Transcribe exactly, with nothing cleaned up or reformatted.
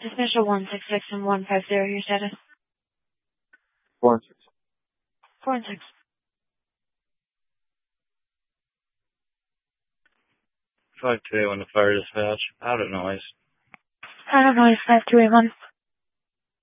Dispatcher one six six and one five zero, your status? Four and six. Four and six. five two eight one to fire dispatch. Out of noise. I don't know, it's five two eight one.